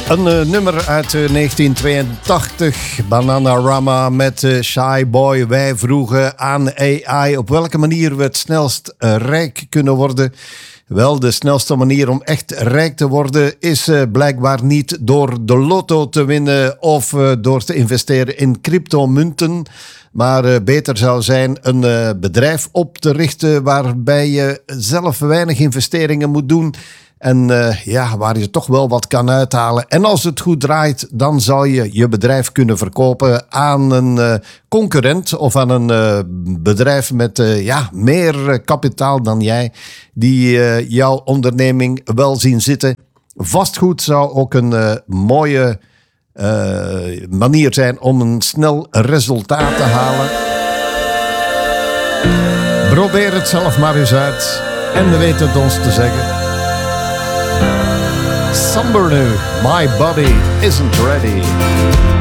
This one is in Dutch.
Een nummer uit 1982, Bananarama met Shy Boy. Wij vroegen aan AI op welke manier we het snelst rijk kunnen worden. Wel, de snelste manier om echt rijk te worden is blijkbaar niet door de lotto te winnen of door te investeren in cryptomunten. Maar beter zou zijn een bedrijf op te richten waarbij je zelf weinig investeringen moet doen. En waar je toch wel wat kan uithalen. En als het goed draait, dan zal je je bedrijf kunnen verkopen aan een concurrent of aan een bedrijf met meer kapitaal dan jij, die jouw onderneming wel zien zitten. Vastgoed zou ook een mooie manier zijn om een snel resultaat te halen. Probeer het zelf maar eens uit en weet het ons te zeggen. Somber nu, My Body Isn't Ready.